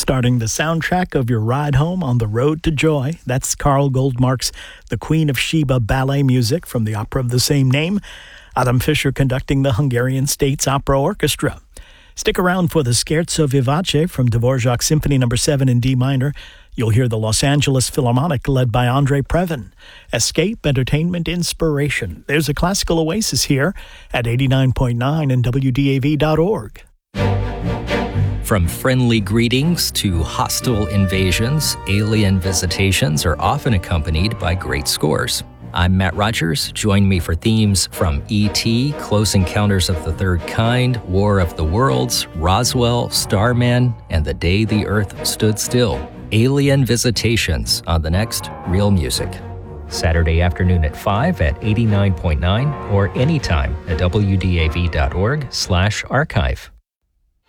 Starting the soundtrack of your ride home on the road to joy, that's Carl Goldmark's The Queen of Sheba ballet music from the opera of the same name. Adam Fischer conducting the Hungarian State's Opera Orchestra. Stick around for the Scherzo Vivace from Dvorak's Symphony No. 7 in D minor. You'll hear the Los Angeles Philharmonic led by Andre Previn. Escape, entertainment, inspiration. There's a classical oasis here at 89.9 and WDAV.org. From friendly greetings to hostile invasions, alien visitations are often accompanied by great scores. I'm Matt Rogers. Join me for themes from E.T., Close Encounters of the Third Kind, War of the Worlds, Roswell, Starman, and The Day the Earth Stood Still. Alien Visitations on the next Real Music. Saturday afternoon at 5 at 89.9 or anytime at WDAV.org/archive.